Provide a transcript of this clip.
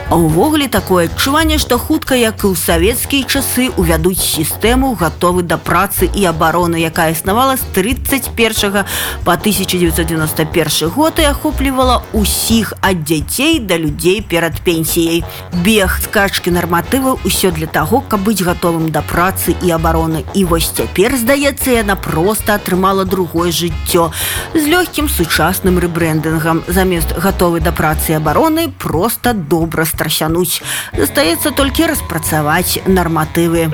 А ўвогуле такое адчуванне, што хутка, як і ў савецкія часы, увядуць сістэму «Гатовы да працы і абароны», якая існавала з 31 па 1991 год і ахоплівала ўсіх ад дзяцей да людзей перад пенсіяй. Бег, скачкі нарматываў – усё для таго, каб быць гатовым да працы і абароны. І вось цяпер, здаецца, яна проста атрымала другое жыццё з лёгкім сучасным рэбрэндынгам. Замест «Гатовы да працы і абароны» проста добра страсянуць. Застаецца толькі распрацаваць нарматывы.